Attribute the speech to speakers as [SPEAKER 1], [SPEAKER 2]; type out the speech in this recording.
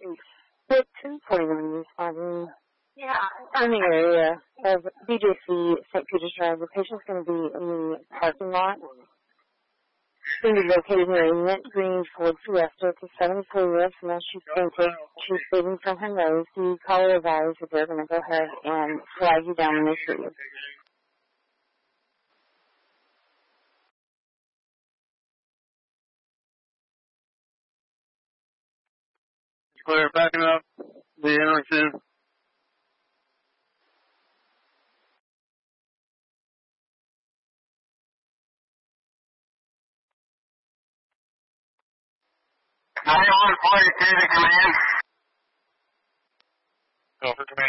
[SPEAKER 1] But 241 responding in the area of BJC St. Peter's Drive. The patient's going to be in the parking lot. It's going to be located near a mint green Ford Fiesta. It's a 74-year-old female. She's fainted. She's bleeding from her nose. The caller advised that they're going to go ahead and flag you down when they see you.
[SPEAKER 2] Clear, backing up. The intersection. Command. Go for command.